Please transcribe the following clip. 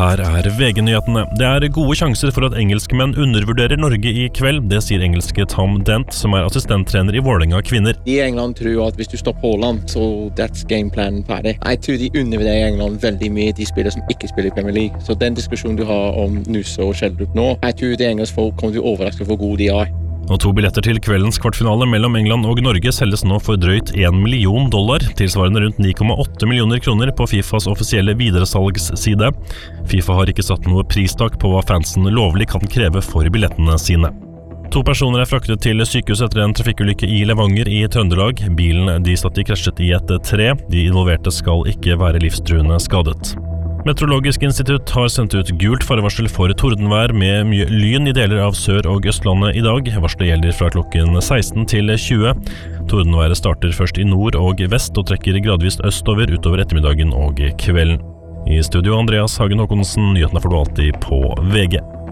Her VG-nyhetene. Det gode sjanser for at engelskmenn undervurderer Norge I kveld. Det sier engelske Tom Dent, som assistenttrener I Vålerenga kvinner. I England tror at hvis du stopper Haaland, så that's gameplanen ferdig. Jeg tror de undervurderer England veldig mye, de spillere som ikke spiller I Premier League. Så den diskusjonen du har om Nusa og Schjelderup nå, jeg tror det engelske folk kommer til å overraske hvor gode de Og 2 billetter til kveldens kvartfinale mellom England og Norge selges nå for drøyt $1 million, tilsvarende rundt 9,8 millioner kroner på FIFAs offisielle videresalgsside. FIFA har ikke satt noe pristak på hva fansen lovlig kan kreve for billettene sine. 2 personer fraktet til sykehus etter en trafikkulykke I Levanger I Trøndelag. Bilen de satt I krasjet I et tre. De involverte skal ikke være livstruende skadet. Meteorologisk institutt har sendt ut gult farevarsel for tordenvær med mye lyn I deler av Sør- og Østlandet I dag. Varselet gjelder fra klokken 16 til 20. Tordenværet starter først I nord og vest og trekker gradvis østover utover ettermiddagen og kvelden. I studio Andreas Hagen Håkonsen, nyhetene får du alltid på VG.